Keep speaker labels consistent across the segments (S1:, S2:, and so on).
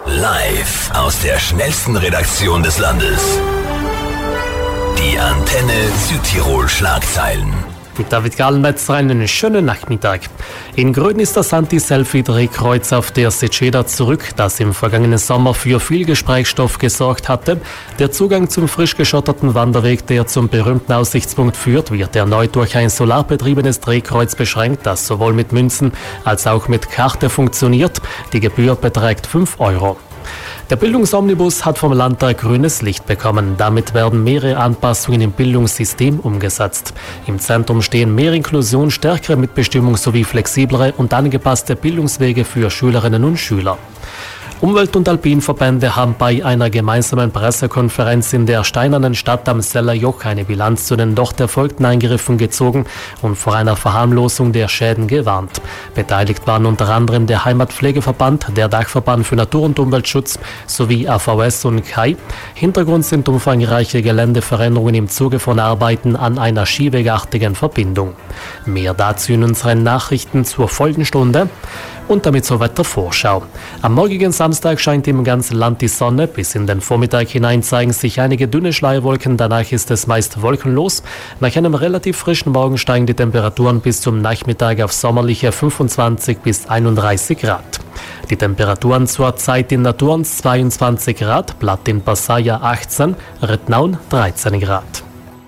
S1: Live aus der schnellsten Redaktion des Landes. Die Antenne Südtirol Schlagzeilen.
S2: Mit David Gallenmetzer einen schönen Nachmittag. In Gröden ist das Anti-Selfie-Drehkreuz auf der Seceda zurück, das im vergangenen Sommer für viel Gesprächsstoff gesorgt hatte. Der Zugang zum frisch geschotterten Wanderweg, der zum berühmten Aussichtspunkt führt, wird erneut durch ein solarbetriebenes Drehkreuz beschränkt, das sowohl mit Münzen als auch mit Karte funktioniert. Die Gebühr beträgt 5 €. Der Bildungsomnibus hat vom Landtag grünes Licht bekommen. Damit werden mehrere Anpassungen im Bildungssystem umgesetzt. Im Zentrum stehen mehr Inklusion, stärkere Mitbestimmung sowie flexiblere und angepasste Bildungswege für Schülerinnen und Schüler. Umwelt- und Alpinverbände haben bei einer gemeinsamen Pressekonferenz in der steinernen Stadt am Sellerjoch eine Bilanz zu den dort erfolgten Eingriffen gezogen und vor einer Verharmlosung der Schäden gewarnt. Beteiligt waren unter anderem der Heimatpflegeverband, der Dachverband für Natur- und Umweltschutz sowie AVS und KAI. Hintergrund sind umfangreiche Geländeveränderungen im Zuge von Arbeiten an einer skiwegartigen Verbindung. Mehr dazu in unseren Nachrichten zur Folgenstunde. Und damit zur Wettervorschau. Am morgigen Samstag scheint im ganzen Land die Sonne. Bis in den Vormittag hinein zeigen sich einige dünne Schleierwolken. Danach ist es meist wolkenlos. Nach einem relativ frischen Morgen steigen die Temperaturen bis zum Nachmittag auf sommerliche 25 bis 31 Grad. Die Temperaturen zur Zeit in Naturns 22 Grad, Platt in Passaia 18, Rednaun 13 Grad.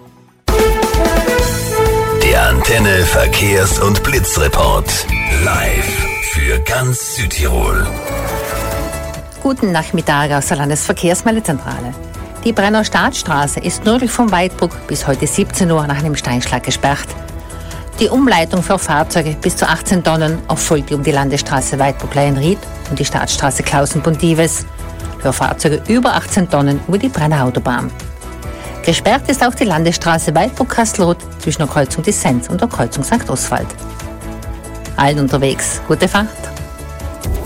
S1: Der Antenne Verkehrs- und Blitzreport. Live für ganz Südtirol.
S3: Guten Nachmittag aus der Landesverkehrsmeldezentrale. Die Brenner Staatsstraße ist nördlich vom Weidbruck bis heute 17 Uhr nach einem Steinschlag gesperrt. Die Umleitung für Fahrzeuge bis zu 18 Tonnen erfolgt um die Landesstraße Weidbruck-Leienried und die Staatsstraße Klausenbund-Dives. Für Fahrzeuge über 18 Tonnen über die Brenner Autobahn. Gesperrt ist auch die Landesstraße Weidbruck-Kastelruth zwischen der Kreuzung Dissenz und der Kreuzung St. Oswald. Allen unterwegs, gute Fahrt!